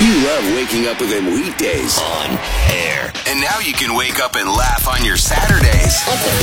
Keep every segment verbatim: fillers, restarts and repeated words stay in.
You love waking up with them weekdays on air. And now you can wake up and laugh on your Saturdays.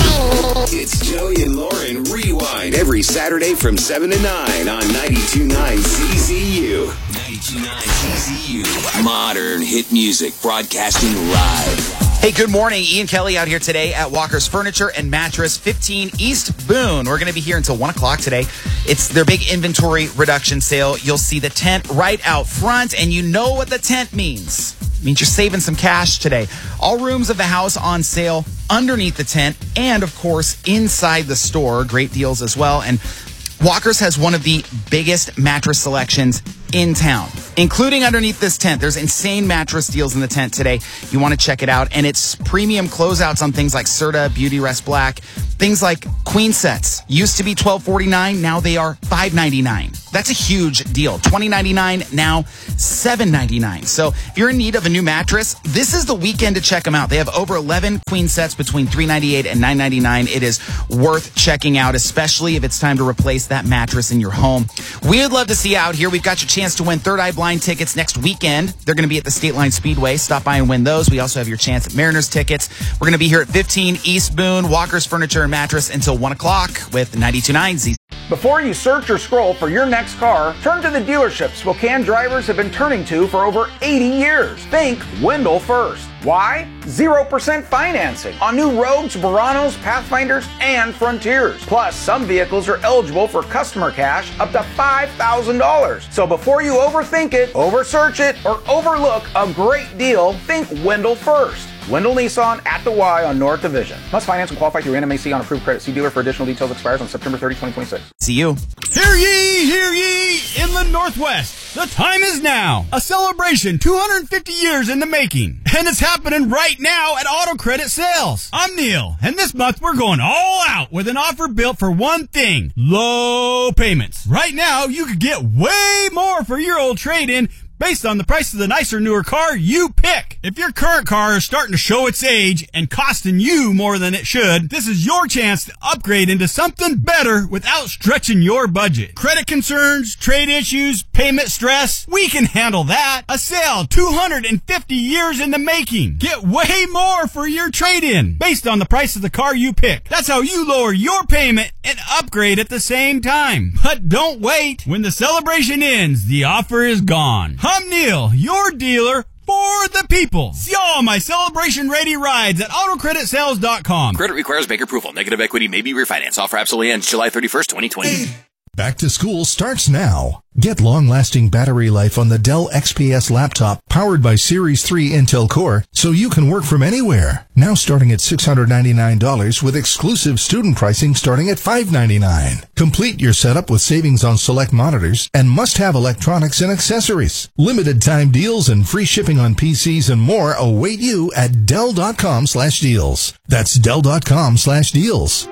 It's Joey and Lauren Rewind every Saturday from seven to nine on ninety-two point nine C Z U. ninety-two point nine C Z U. Modern hit music broadcasting live. Hey, good morning. Ian Kelly out here today at Walker's Furniture and Mattress, fifteen East Boone. We're going to be here until one o'clock today. It's their big inventory reduction sale. You'll see the tent right out front, and you know what the tent means. It means you're saving some cash today. All rooms of the house on sale underneath the tent and, of course, inside the store. Great deals as well. And Walker's has one of the biggest mattress selections in town, including underneath this tent. There's insane mattress deals in the tent today. You want to check it out. And it's premium closeouts on things like Serta, Beauty Rest Black, things like queen sets. Used to be twelve forty-nine, now they are five ninety-nine. That's a huge deal. twenty ninety-nine, now seven ninety-nine. So if you're in need of a new mattress, this is the weekend to check them out. They have over eleven queen sets between three ninety-eight and nine ninety-nine. It is worth checking out, especially if it's time to replace that mattress in your home. We would love to see you out here. We've got your chance to win Third Eye Blind tickets next weekend. They're going to be at the State Line Speedway. Stop by and win those. We also have your chance at Mariners tickets. We're going to be here at fifteen East Boone, Walker's Furniture and Mattress until one o'clock with ninety-two point nine Z. Before you search or scroll for your next car, turn to the dealerships Spokane drivers have been turning to for over eighty years. Think Wendell First. Why? zero percent financing on new Rogues, Buranos, Pathfinders, and Frontiers. Plus, some vehicles are eligible for customer cash up to five thousand dollars. So before you overthink it, oversearch it, or overlook a great deal, think Wendell First. Wendell Nissan at the Y on North Division. Must finance and qualify through N M A C on approved credit. See dealer for additional details. Expires on September thirtieth, twenty twenty-six. See you. Hear ye, hear ye, in the Northwest. The time is now. A celebration two hundred fifty years in the making. And it's happening right now at Auto Credit Sales. I'm Neil, and this month we're going all out with an offer built for one thing: low payments. Right now, you could get way more for your old trade-in based on the price of the nicer, newer car you pick. If your current car is starting to show its age and costing you more than it should, this is your chance to upgrade into something better without stretching your budget. Credit concerns, trade issues, payment stress, we can handle that. A sale two hundred fifty years in the making. Get way more for your trade-in based on the price of the car you pick. That's how you lower your payment and upgrade at the same time. But don't wait. When the celebration ends, the offer is gone. I'm Neil, your dealer for the people. See all my celebration-ready rides at auto credit sales dot com. Credit requires bank approval. Negative equity may be refinanced. Offer absolutely ends July thirty-first, twenty twenty. Back to school starts now. Get long-lasting battery life on the Dell X P S laptop powered by Series three Intel Core so you can work from anywhere. Now starting at six hundred ninety-nine dollars with exclusive student pricing starting at five hundred ninety-nine dollars. Complete your setup with savings on select monitors and must-have electronics and accessories. Limited time deals and free shipping on P Cs and more await you at Dell dot com slash deals. That's Dell dot com slash deals.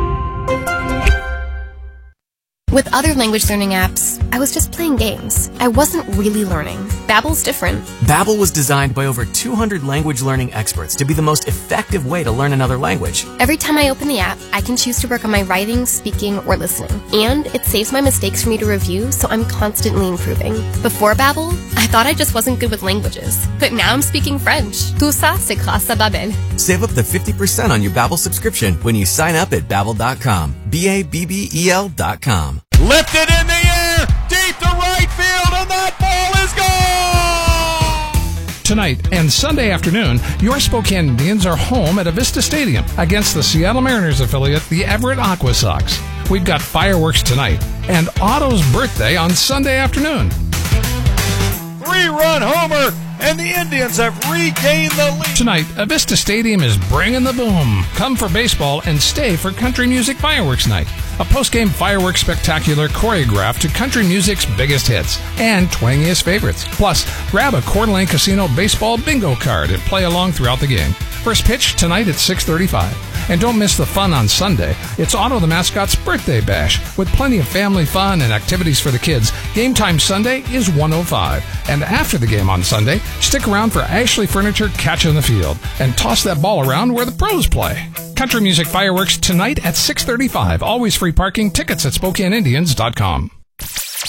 With other language learning apps, I was just playing games. I wasn't really learning. Babbel's different. Babbel was designed by over two hundred language learning experts to be the most effective way to learn another language. Every time I open the app, I can choose to work on my writing, speaking, or listening. And it saves my mistakes for me to review, so I'm constantly improving. Before Babbel, I thought I just wasn't good with languages. But now I'm speaking French. Tout ça, c'est grâce à Babbel. Save up to fifty percent on your Babbel subscription when you sign up at Babbel dot com. B A B B E L dot com. Lifted in the air, deep to right field, and that ball is gone! Tonight and Sunday afternoon, your Spokane Indians are home at Avista Stadium against the Seattle Mariners affiliate, the Everett Aqua Sox. We've got fireworks tonight and Otto's birthday on Sunday afternoon. Three-run homer, and the Indians have regained the lead. Tonight, Avista Stadium is bringing the boom. Come for baseball and stay for country music fireworks night. A post-game fireworks spectacular choreographed to country music's biggest hits and twangiest favorites. Plus, grab a Coeur d'Alene Casino baseball bingo card and play along throughout the game. First pitch tonight at six thirty-five. And don't miss the fun on Sunday. It's Otto the Mascot's birthday bash with plenty of family fun and activities for the kids. Game time Sunday is one oh five. And after the game on Sunday, stick around for Ashley Furniture Catch in the Field and toss that ball around where the pros play. Country music fireworks tonight at six thirty-five. Always free parking. Tickets at Spokane Indians dot com.